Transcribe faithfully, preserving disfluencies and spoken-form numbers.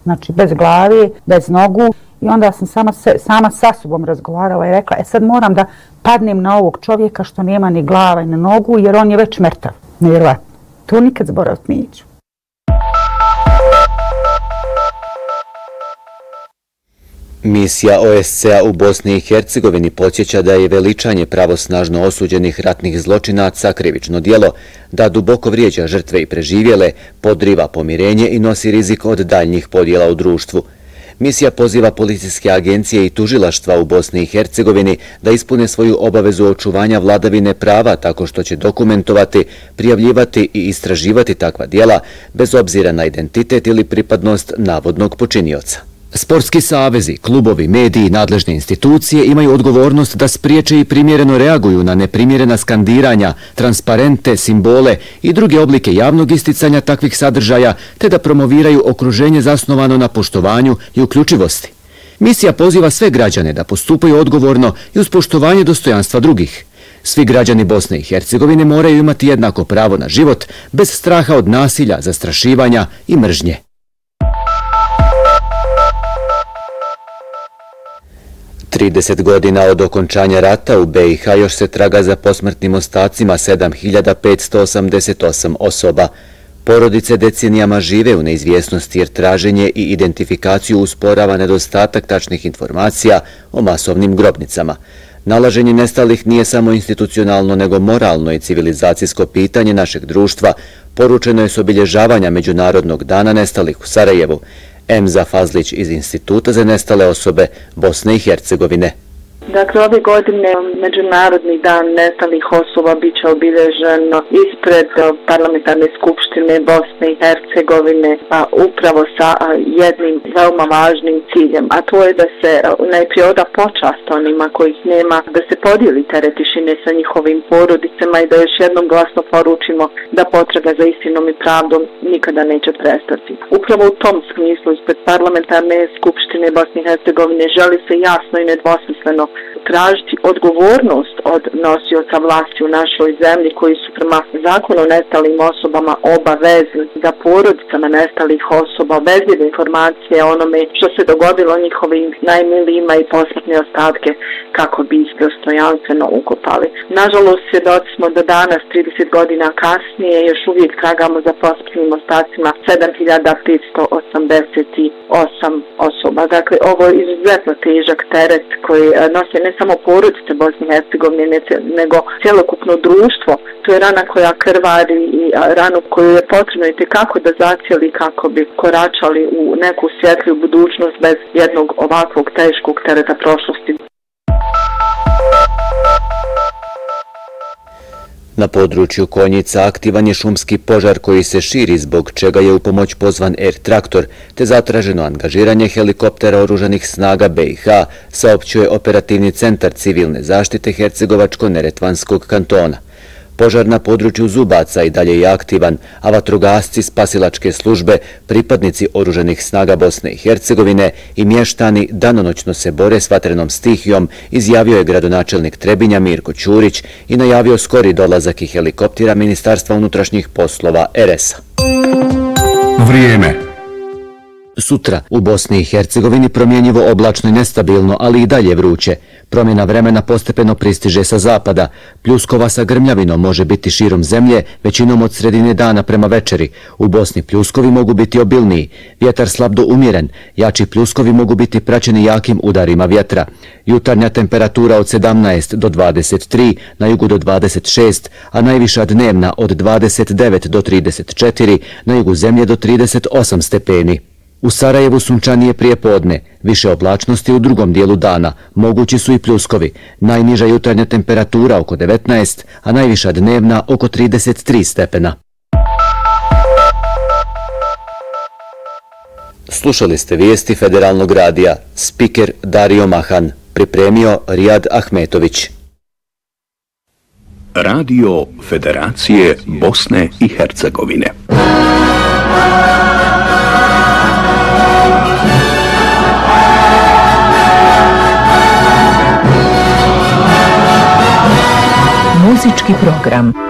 znači bez glave, bez nogu. I onda sam sama, se, sama sa sobom razgovarala i rekla, e sad moram da padnem na ovog čovjeka što nema ni glava ni nogu, jer on je već mrtav. Nevjerojatno. To nikad zaboraviti neću. Misija O S C-a u Bosni i Hercegovini podsjeća da je veličanje pravosnažno osuđenih ratnih zločinaca krivično djelo, da duboko vrijeđa žrtve i preživjele, podriva pomirenje i nosi rizik od daljnjih podjela u društvu. Misija poziva policijske agencije i tužilaštva u Bosni i Hercegovini da ispune svoju obavezu očuvanja vladavine prava tako što će dokumentovati, prijavljivati i istraživati takva djela bez obzira na identitet ili pripadnost navodnog počinioca. Sportski savezi, klubovi, mediji i nadležne institucije imaju odgovornost da spriječe i primjereno reaguju na neprimjerena skandiranja, transparente, simbole i druge oblike javnog isticanja takvih sadržaja, te da promoviraju okruženje zasnovano na poštovanju i uključivosti. Misija poziva sve građane da postupaju odgovorno i uz poštovanje dostojanstva drugih. Svi građani Bosne i Hercegovine moraju imati jednako pravo na život, bez straha od nasilja, zastrašivanja i mržnje. trideset godina od okončanja rata u B i H još se traga za posmrtnim ostacima sedam hiljada petsto osamdeset osam osoba. Porodice decenijama žive u neizvjesnosti jer traženje i identifikaciju usporava nedostatak tačnih informacija o masovnim grobnicama. Nalaženje nestalih nije samo institucionalno nego moralno i civilizacijsko pitanje našeg društva, poručeno je s obilježavanja Međunarodnog dana nestalih u Sarajevu. Emza Fazlić iz Instituta za nestale osobe Bosne i Hercegovine. Dakle, ove godine Međunarodni dan nestalih osoba bit će obilježen ispred Parlamentarne skupštine Bosne i Hercegovine, a upravo sa jednim veoma važnim ciljem, a to je da se najprije oda počast onima kojih nema, da se podijeli teret tišine sa njihovim porodicama i da još jednom glasno poručimo da potraga za istinom i pravdom nikada neće prestati. Upravo u tom smislu ispred Parlamentarne skupštine Bosne i Hercegovine želi se jasno i nedvosmisleno tražiti odgovornost od nosioca vlasti u našoj zemlji koji su prema zakonu o nestalim osobama obavezni da porodicama nestalih osoba obezbijede informacije o onome što se dogodilo njihovim najmilijima i posmrtne ostatke kako bi ih dostojanstveno ukopali. Nažalost, svjedoci smo do danas, trideset godina kasnije, još uvijek tragamo za posmrtnim ostacima sedam hiljada petsto osamdeset osam osoba. Dakle, ovo je izuzetno težak teret koji nose ne samo porodice Bosne i Hercegovine, nego cjelokupno društvo. To je rana koja krvari i ranu koju je potrebno i tekako da zacijeli kako bi koračali u neku svjetliju budućnost bez jednog ovakvog teškog tereta prošlosti. Na području Konjica aktivan je šumski požar koji se širi, zbog čega je u pomoć pozvan Air Traktor, te zatraženo angažiranje helikoptera oružanih snaga B i H, saopćuje operativni centar civilne zaštite Hercegovačko-Neretvanskog kantona. Požar na području Zubaca i dalje je aktivan, a vatrogasci, spasilačke službe, pripadnici oružanih snaga Bosne i Hercegovine i mještani danonoćno se bore s vatrenom stihijom, izjavio je gradonačelnik Trebinja Mirko Ćurić i najavio skori dolazak i helikoptera Ministarstva unutrašnjih poslova R S a. Vrijeme. Sutra u Bosni i Hercegovini promjenjivo oblačno i nestabilno, ali i dalje vruće. Promjena vremena postepeno pristiže sa zapada. Pljuskova sa grmljavinom može biti širom zemlje, većinom od sredine dana prema večeri. U Bosni pljuskovi mogu biti obilniji. Vjetar slab do umjeren. Jači pljuskovi mogu biti praćeni jakim udarima vjetra. Jutarnja temperatura od sedamnaest do dvadeset tri, na jugu do dvadeset šest, a najviša dnevna od dvadeset devet do trideset četiri, na jugu zemlje do trideset osam stepeni. U Sarajevu sunčanije prije podne, više oblačnosti u drugom dijelu dana, mogući su i pljuskovi, najniža jutarnja temperatura oko devetnaest, a najviša dnevna oko trideset tri stepena. Slušali ste vijesti Federalnog radija, spiker Dario Mahan, pripremio Rijad Ahmetović. Radio Federacije Bosne i Hercegovine. Muzički program.